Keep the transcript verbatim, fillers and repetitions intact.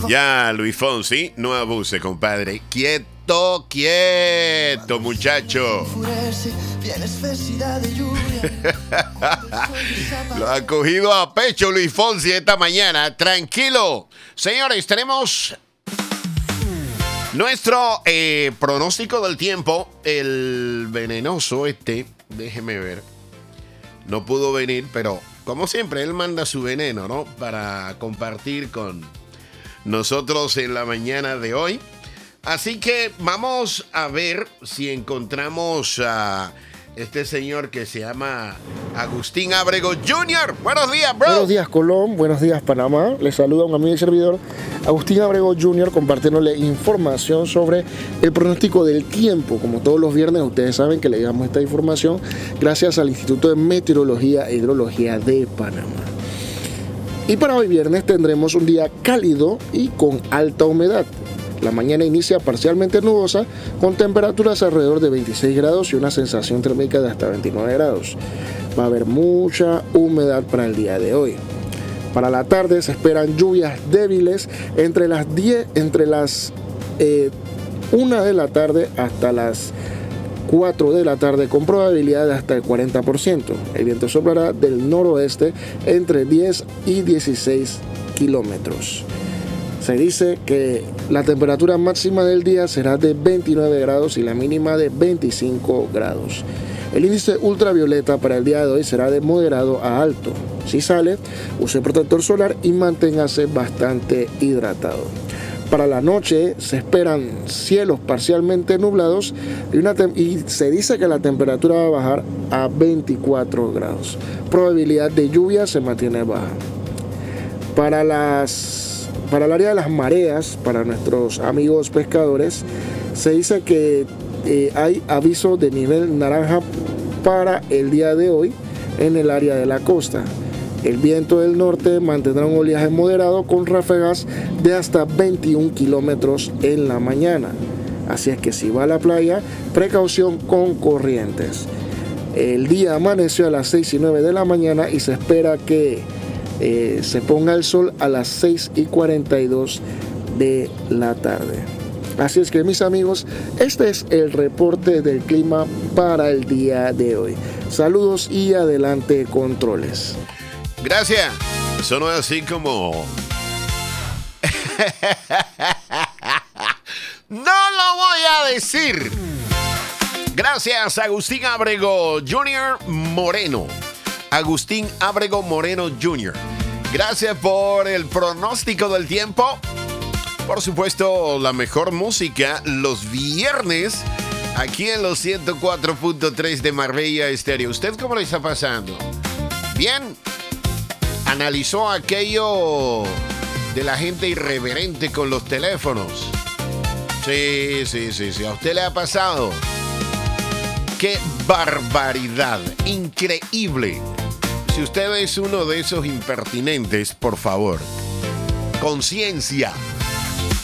Ya, Luis Fonsi, no abuse, compadre. Quieto, quieto, muchacho. Lo ha cogido a pecho Luis Fonsi esta mañana. Tranquilo. Señores, tenemos nuestro eh, pronóstico del tiempo. El venenoso este, déjeme ver. No pudo venir, pero como siempre, él manda su veneno, ¿no? Para compartir con nosotros en la mañana de hoy. Así que vamos a ver si encontramos a este señor que se llama Agustín Ábrego junior Buenos días, bro. Buenos días, Colón. Buenos días, Panamá. Les saluda un amigo y servidor, Agustín Ábrego junior, compartiéndole información sobre el pronóstico del tiempo. Como todos los viernes, ustedes saben que le damos esta información gracias al Instituto de Meteorología e Hidrología de Panamá. Y para hoy viernes tendremos un día cálido y con alta humedad. La mañana inicia parcialmente nubosa, con temperaturas alrededor de veintiséis grados y una sensación térmica de hasta veintinueve grados. Va a haber mucha humedad para el día de hoy. Para la tarde se esperan lluvias débiles entre las diez, entre las eh, una de la tarde hasta las cuatro de la tarde, con probabilidad de hasta el cuarenta por ciento. El viento soplará del noroeste entre diez y dieciséis kilómetros. Se dice que la temperatura máxima del día será de veintinueve grados y la mínima de veinticinco grados. El índice ultravioleta para el día de hoy será de moderado a alto. Si sale, use protector solar y manténgase bastante hidratado. Para la noche se esperan cielos parcialmente nublados y, una tem- y se dice que la temperatura va a bajar a veinticuatro grados. Probabilidad de lluvia se mantiene baja. Para las Para el área de las mareas, para nuestros amigos pescadores, se dice que eh, hay aviso de nivel naranja para el día de hoy en el área de la costa. El viento del norte mantendrá un oleaje moderado con ráfagas de hasta veintiún kilómetros en la mañana. Así es que si va a la playa, precaución con corrientes. El día amaneció a las seis y nueve de la mañana y se espera que Eh, se ponga el sol a las seis y cuarenta y dos de la tarde. Así es que, mis amigos, este es el reporte del clima para el día de hoy. Saludos y adelante, controles. Gracias. Eso no es así como... No lo voy a decir. Gracias, Agustín Ábrego junior Moreno. Agustín Ábrego Moreno junior Gracias por el pronóstico del tiempo. Por supuesto, la mejor música los viernes aquí en los ciento cuatro punto tres de Marbella Estéreo. ¿Usted cómo le está pasando? ¿Bien? ¿Analizó aquello de la gente irreverente con los teléfonos? Sí, sí, sí, sí. ¿A usted le ha pasado? ¡Qué barbaridad! Increíble. Si usted es uno de esos impertinentes, por favor, conciencia.